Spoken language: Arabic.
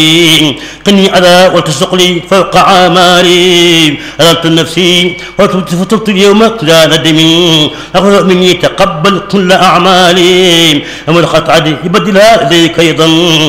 قني أذى وتسق لي فوق عماري أذلت نفسي وتبت اليوم لا ندمي أغفر مني تقبل كل أعمالي أما القطعة يبدلها إليك أيضا